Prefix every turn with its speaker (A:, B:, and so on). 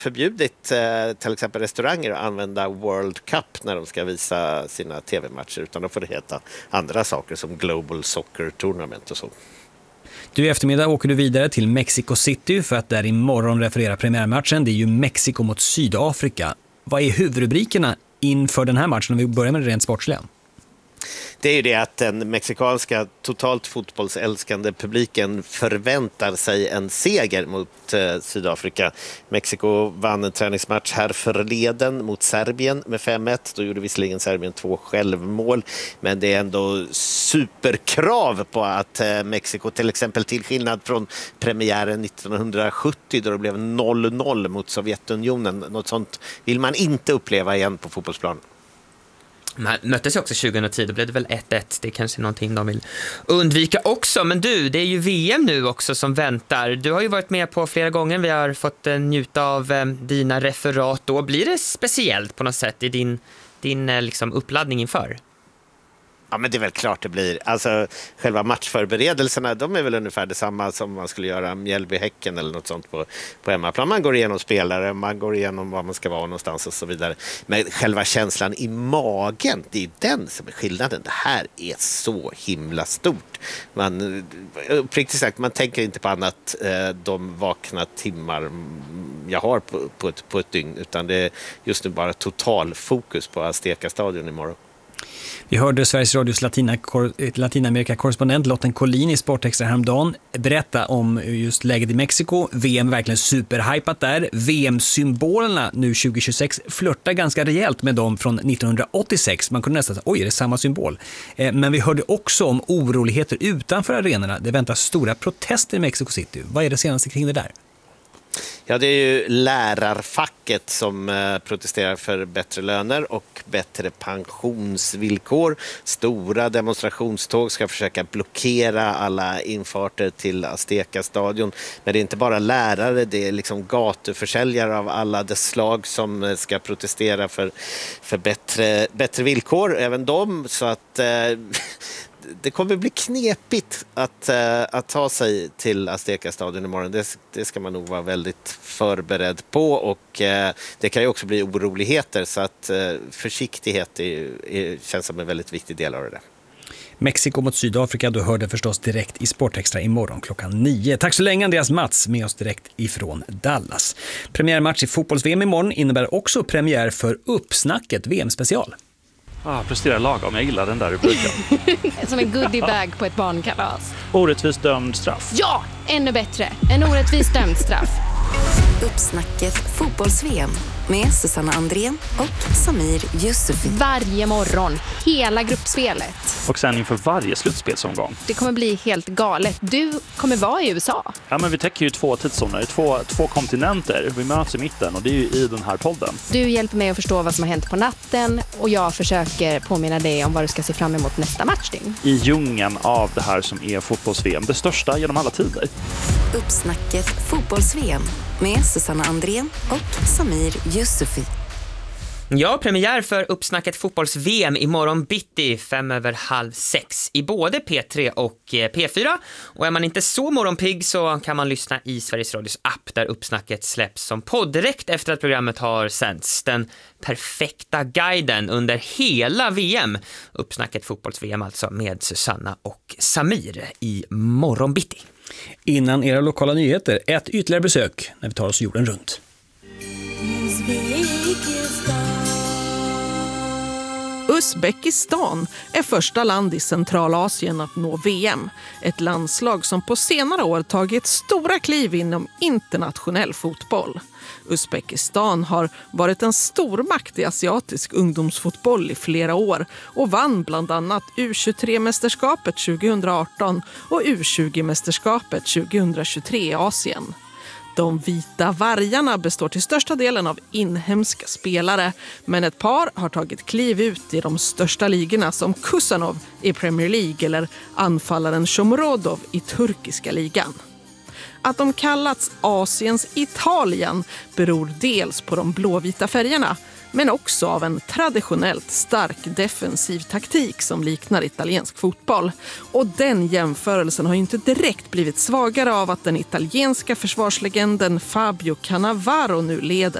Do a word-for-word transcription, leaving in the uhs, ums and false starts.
A: förbjudit eh, till exempel restauranger att använda World Cup när de ska visa sina tv-matcher, utan då får det heta andra saker som Global Soccer Tournament och så.
B: Du, i eftermiddag åker du vidare till Mexico City för att där imorgon referera premiärmatchen. Det är ju Mexiko mot Sydafrika. Vad är huvudrubrikerna inför den här matchen om vi börjar med det rent sportsliga?
A: Det är ju det att den mexikanska totalt fotbollsälskande publiken förväntar sig en seger mot eh, Sydafrika. Mexiko vann en träningsmatch här förleden mot Serbien med fem ett. Då gjorde visserligen Serbien två självmål, men det är ändå superkrav på att eh, Mexiko, till exempel till skillnad från premiären nittonhundrasjuttio då det blev noll noll mot Sovjetunionen. Något sånt vill man inte uppleva igen på fotbollsplan.
C: Man möttes ju också tjugohundratio, då blev det väl ett ett. Det är kanske någonting de vill undvika också. Men du, det är ju V M nu också som väntar. Du har ju varit med på flera gånger. Vi har fått njuta av eh, dina referat då. Blir det speciellt på något sätt i din, din eh, liksom uppladdning inför?
A: Ja, men det är väl klart det blir. Alltså, själva matchförberedelserna, de är väl ungefär detsamma som man skulle göra Mjällby-Häcken eller något sånt på, på hemmaplan. Man går igenom spelare, man går igenom var man ska vara någonstans och så vidare. Men själva känslan i magen, det är den som är skillnaden. Det här är så himla stort. Man, uppriktigt sagt, man tänker inte på annat eh, de vakna timmar jag har på, på, ett, på ett dygn, utan det är just nu bara total fokus på Azteca-stadion imorgon.
B: Vi hörde Sveriges Radios Latina, Latinamerika-korrespondent Lotten Collin i Sportextra häromdagen berätta om just läget i Mexiko. V M verkligen superhypat där. V M-symbolerna nu tjugo tjugosex flörtar ganska rejält med dem från nittonhundraåttiosex. Man kunde nästan säga, oj, är det samma symbol? Eh, men vi hörde också om oroligheter utanför arenorna. Det väntas stora protester i Mexico City. Vad är det senaste kring det där?
A: Ja, det är ju lärarfacket som eh, protesterar för bättre löner och bättre pensionsvillkor. Stora demonstrationståg ska försöka blockera alla infarter till Azteca-stadion. Men det är inte bara lärare, det är liksom gatuförsäljare av alla dess slag som ska protestera för, för bättre, bättre villkor. Även de, så att... Eh, det kommer bli knepigt att, uh, att ta sig till Azteca-stadion imorgon. Det, det ska man nog vara väldigt förberedd på, och uh, det kan ju också bli oroligheter, så att uh, försiktighet är, är, känns som en väldigt viktig del av det där.
B: Mexiko mot Sydafrika, du hörde förstås direkt i Sportextra imorgon klockan nio. Tack så länge Andreas Mats med oss direkt ifrån Dallas. Premiärmatch i fotbolls-V M imorgon innebär också premiär för Uppsnacket V M-special.
D: Ah, presterar lagom. Jag gillar den där rubriken.
E: Som en goodiebag på ett barnkalas.
D: Orättvist dömd straff.
E: Ja, ännu bättre. En orättvist dömd straff.
F: Uppsnacket fotbolls-V M med Susanna Andrén och Samir Yusufi.
E: Varje morgon, hela gruppspelet.
D: Och sen inför varje slutspelsomgång.
E: Det kommer bli helt galet. Du kommer vara i U S A.
D: Ja, men vi täcker ju två tidszoner, två, två kontinenter. Vi möts i mitten, och det är ju i den här podden.
E: Du hjälper mig att förstå vad som har hänt på natten, och jag försöker påminna dig om vad du ska se fram emot nästa matchning.
D: I djungeln av det här som är fotbolls-V M, det största genom alla tider.
F: Uppsnacket fotbolls-V M med Susanna Andrén och Samir Yusufi.
C: Ja, premiär för Uppsnacket fotbolls-V M imorgon bitti fem över halv sex i både P tre och P fyra. Och är man inte så morgonpigg så kan man lyssna i Sveriges Radios app där Uppsnacket släpps som podd direkt efter att programmet har sänds. Den perfekta guiden under hela V M. Uppsnacket fotbolls-V M alltså med Susanna och Samir i morgon bitti.
B: Innan era lokala nyheter, ett ytterligare besök när vi tar oss jorden runt.
G: Uzbekistan är första land i Centralasien att nå V M. Ett landslag som på senare år tagit stora kliv inom internationell fotboll. Uzbekistan har varit en stormakt i asiatisk ungdomsfotboll i flera år och vann bland annat U tjugotre-mästerskapet tjugoarton och U tjugo-mästerskapet tjugohundratjugotre i Asien. De vita vargarna består till största delen av inhemska spelare, men ett par har tagit kliv ut i de största ligorna som Kusanov i Premier League eller anfallaren Shomurodov i turkiska ligan. Att de kallats Asiens Italien beror dels på de blåvita färgerna, men också av en traditionellt stark defensiv taktik som liknar italiensk fotboll. Och den jämförelsen har ju inte direkt blivit svagare av att den italienska försvarslegenden Fabio Cannavaro nu leder